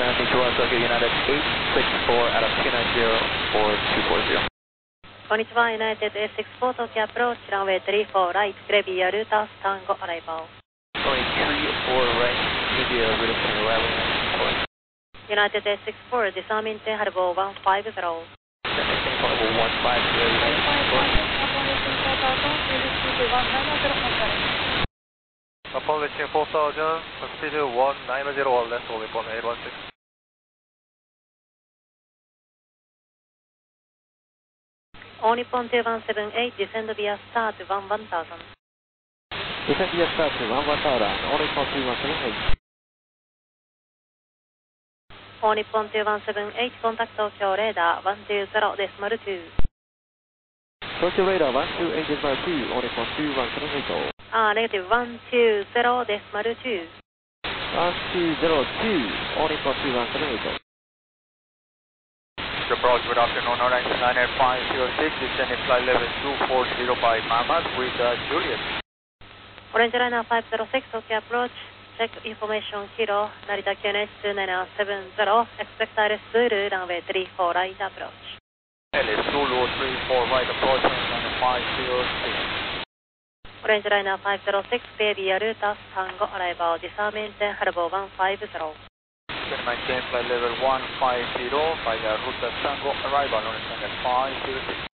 Nothing to us, Tokyo United 864 out of 290 for 240. こんにちは、United 864 Tokyo Approach, runway 34 right, Gravia Ruta Tango Arrival. Runway 34 right, India, Ruta Tango Arrival. United 864, disarming Harbour 150. Harbour 150. Upon reaching 4000, speed 190 or less, will report 816. On Nippon 2178, descend via start 1000. Descend via start 1000, on Nippon 2178. On Nippon 2178, contact Tokyo radar 120.2. Tokyo radar 128.2, on Nippon 2178. Negative 120.2. 1202, on Nippon 2178. Approach, good afternoon, Orange 98506, descending flight level 2405 Mammoth with Juliet. Orange Liner 506, Tokyo Approach, check information Kilo, Narita QNH 2970, expect ILS Zulu, runway 34 right approach. LS Zulu 34 right approach, Orange 506. Orange Liner 506, Baby Ruta Tango Arrival, disarming Harbour 150. Maintain flight level 150 by the Ruta Tango arrival on Orange 506.